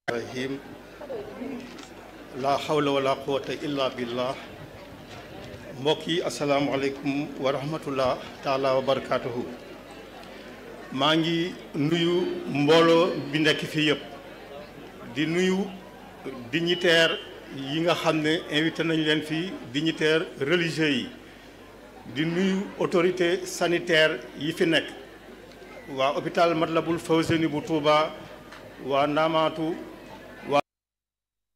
rahim la hawla wala quwwata illa billah. mbokk yi asalaamualeykum wa rahmatullah taala wa barakatuhu. maa ngi nuyu mbooloo bi nekk fii yëpp di nuyu dignitaire yi nga xam ne invité nañ leen fii, dignitaire religieux yi, di nuyu autorité sanitaire yi fi nekk, waa hôpital Matlaboul Fawzeyni bu Touba, waa Ndamatou